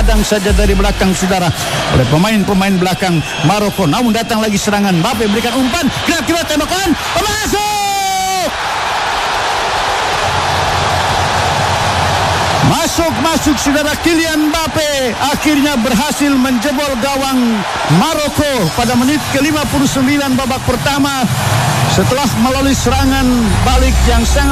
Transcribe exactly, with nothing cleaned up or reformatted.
dihadang saja dari belakang saudara oleh pemain-pemain belakang Maroko. Namun datang lagi serangan, Mbappe berikan umpan, kira-kira tembakan, masuk! Masuk-masuk saudara, Kylian Mbappe akhirnya berhasil menjebol gawang Maroko pada menit ke lima puluh sembilan babak pertama setelah melalui serangan balik yang sangat